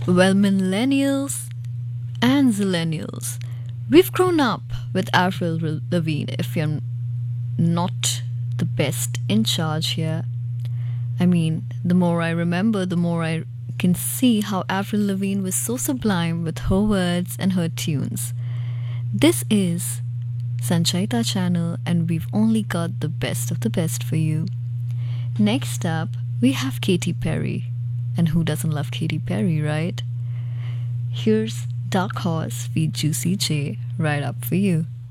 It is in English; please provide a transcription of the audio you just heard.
Well, millennials and zillennials, we've grown up with Avril Lavigne. If you're not the best in charge here, I mean, the more I remember, the more I can see how Avril Lavigne was so sublime with her words and her tunes. This is Sanchaita channel, and we've only got the best of the best for you. Next up, we have Katy Perry. And who doesn't love Katy Perry, right? Here's Dark Horse feat Juicy J right up for you.